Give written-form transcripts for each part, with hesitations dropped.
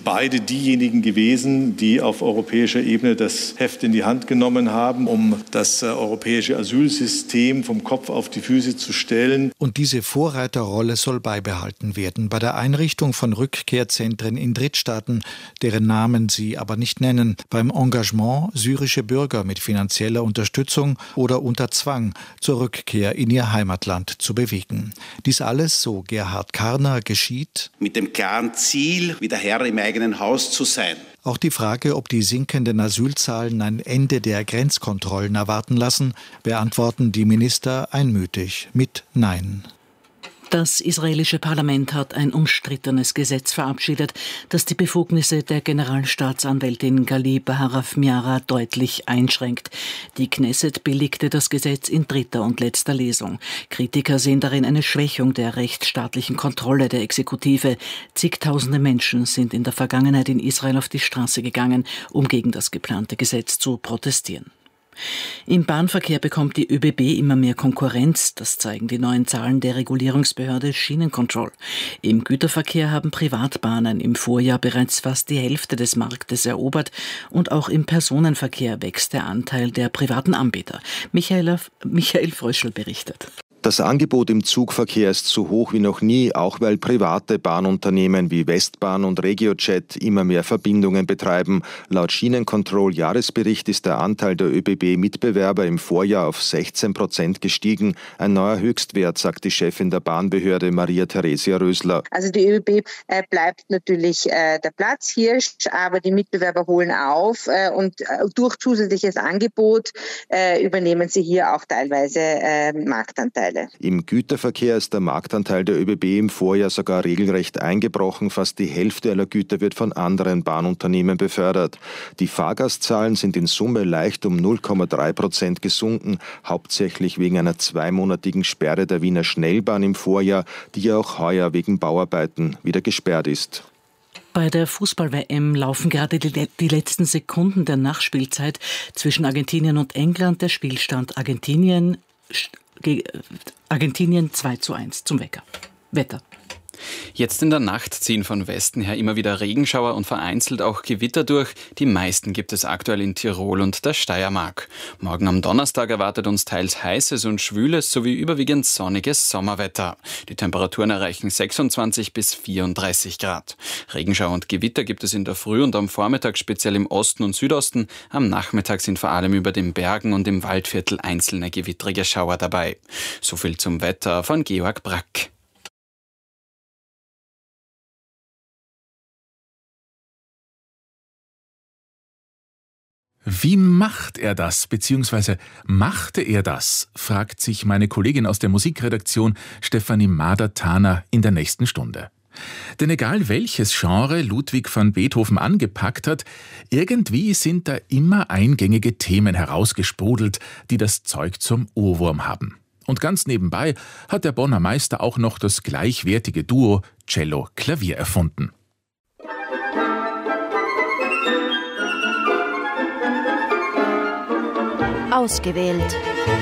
beide diejenigen gewesen, die auf europäischer Ebene das Heft in die Hand genommen haben, um das europäische Asylsystem vom Kopf auf die Füße zu stellen. Und diese Vorreiterrolle soll beibehalten werden bei der Einrichtung von Rückkehrzentren in Drittstaaten, deren Namen sie aber nicht nennen, beim Engagement, syrische Bürger mit finanzieller Unterstützung oder unter Zwang zur Rückkehr in ihr Heimatland zu bewegen. Dies alles, so Gerhard Karner, geschieht mit dem klaren Ziel, wieder Herr im eigenen Haus zu sein. Auch die Frage, ob die sinkenden Asylzahlen ein Ende der Grenzkontrollen erwarten lassen, beantworten die Minister einmütig mit Nein. Das israelische Parlament hat ein umstrittenes Gesetz verabschiedet, das die Befugnisse der Generalstaatsanwältin Gali Baharaf Miara deutlich einschränkt. Die Knesset billigte das Gesetz in dritter und letzter Lesung. Kritiker sehen darin eine Schwächung der rechtsstaatlichen Kontrolle der Exekutive. Zigtausende Menschen sind in der Vergangenheit in Israel auf die Straße gegangen, um gegen das geplante Gesetz zu protestieren. Im Bahnverkehr bekommt die ÖBB immer mehr Konkurrenz. Das zeigen die neuen Zahlen der Regulierungsbehörde Schienencontrol. Im Güterverkehr haben Privatbahnen im Vorjahr bereits fast die Hälfte des Marktes erobert. Und auch im Personenverkehr wächst der Anteil der privaten Anbieter. Michael Fröschel berichtet. Das Angebot im Zugverkehr ist so hoch wie noch nie, auch weil private Bahnunternehmen wie Westbahn und RegioJet immer mehr Verbindungen betreiben. Laut Schienencontrol-Jahresbericht ist der Anteil der ÖBB-Mitbewerber im Vorjahr auf 16% gestiegen. Ein neuer Höchstwert, sagt die Chefin der Bahnbehörde Maria Theresia Rösler. Also die ÖBB bleibt natürlich der Platzhirsch, aber die Mitbewerber holen auf und durch zusätzliches Angebot übernehmen sie hier auch teilweise Marktanteile. Im Güterverkehr ist der Marktanteil der ÖBB im Vorjahr sogar regelrecht eingebrochen. Fast die Hälfte aller Güter wird von anderen Bahnunternehmen befördert. Die Fahrgastzahlen sind in Summe leicht um 0,3% gesunken, hauptsächlich wegen einer 2-monatigen Sperre der Wiener Schnellbahn im Vorjahr, die ja auch heuer wegen Bauarbeiten wieder gesperrt ist. Bei der Fußball-WM laufen gerade die letzten Sekunden der Nachspielzeit zwischen Argentinien und England. Der Spielstand Argentinien 2:1 zum Wetter. Jetzt in der Nacht ziehen von Westen her immer wieder Regenschauer und vereinzelt auch Gewitter durch. Die meisten gibt es aktuell in Tirol und der Steiermark. Morgen am Donnerstag erwartet uns teils heißes und schwüles sowie überwiegend sonniges Sommerwetter. Die Temperaturen erreichen 26 bis 34 Grad. Regenschauer und Gewitter gibt es in der Früh und am Vormittag speziell im Osten und Südosten. Am Nachmittag sind vor allem über den Bergen und im Waldviertel einzelne gewittrige Schauer dabei. So viel zum Wetter von Georg Brack. Wie macht er das, beziehungsweise machte er das, fragt sich meine Kollegin aus der Musikredaktion Stefanie Mader-Thaner in der nächsten Stunde. Denn egal welches Genre Ludwig van Beethoven angepackt hat, irgendwie sind da immer eingängige Themen herausgesprudelt, die das Zeug zum Ohrwurm haben. Und ganz nebenbei hat der Bonner Meister auch noch das gleichwertige Duo Cello-Klavier erfunden. Ausgewählt.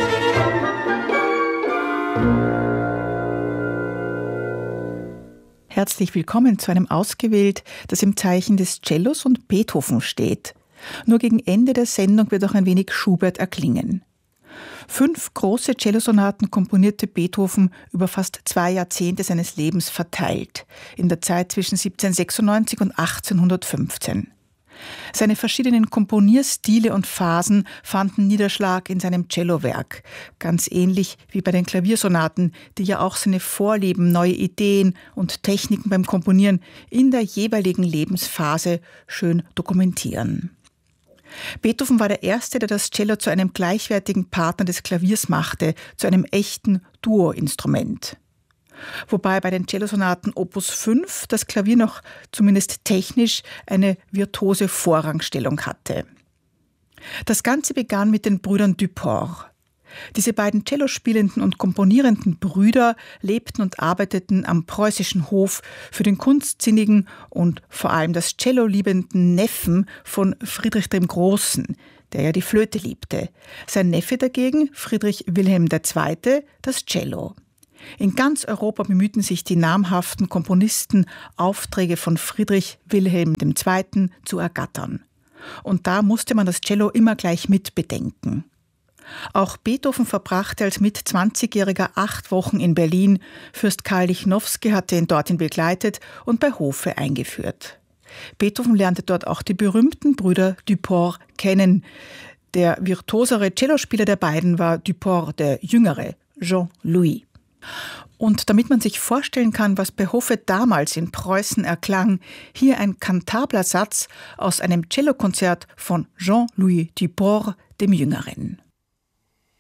Herzlich willkommen zu einem Ausgewählt, das im Zeichen des Cellos und Beethoven steht. Nur gegen Ende der Sendung wird auch ein wenig Schubert erklingen. 5 große Cellosonaten komponierte Beethoven über fast 2 Jahrzehnte seines Lebens verteilt, in der Zeit zwischen 1796 und 1815. Seine verschiedenen Komponierstile und Phasen fanden Niederschlag in seinem Cellowerk, ganz ähnlich wie bei den Klaviersonaten, die ja auch seine Vorlieben, neue Ideen und Techniken beim Komponieren in der jeweiligen Lebensphase schön dokumentieren. Beethoven war der Erste, der das Cello zu einem gleichwertigen Partner des Klaviers machte, zu einem echten Duo-Instrument. Wobei bei den Cellosonaten Opus 5 das Klavier noch zumindest technisch eine virtuose Vorrangstellung hatte. Das Ganze begann mit den Brüdern Duport. Diese beiden Cellospielenden und komponierenden Brüder lebten und arbeiteten am preußischen Hof für den kunstsinnigen und vor allem das Cello liebenden Neffen von Friedrich dem Großen, der ja die Flöte liebte. Sein Neffe dagegen, Friedrich Wilhelm II., das Cello. In ganz Europa bemühten sich die namhaften Komponisten, Aufträge von Friedrich Wilhelm II. Zu ergattern. Und da musste man das Cello immer gleich mit bedenken. Auch Beethoven verbrachte als Mit-20-Jähriger 8 Wochen in Berlin. Fürst Karl Lichnowsky hatte ihn dorthin begleitet und bei Hofe eingeführt. Beethoven lernte dort auch die berühmten Brüder Duport kennen. Der virtuosere Cellospieler der beiden war Duport der Jüngere, Jean-Louis. Und damit man sich vorstellen kann, was bei Hofe damals in Preußen erklang, hier ein kantabler Satz aus einem Cellokonzert von Jean-Louis Duport dem Jüngeren.